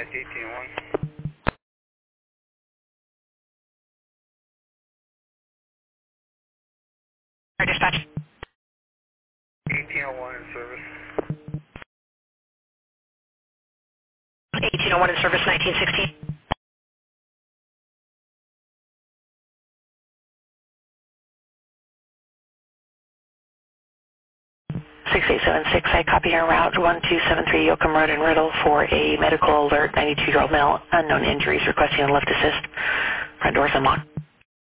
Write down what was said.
1801. Dispatch. 1801 in service. 1801 in service, 1916. 6876, I copy your route 1273 Yoakum Road in Riddle for a medical alert, 92-year-old male, unknown injuries, requesting a lift assist. Front doors unlocked.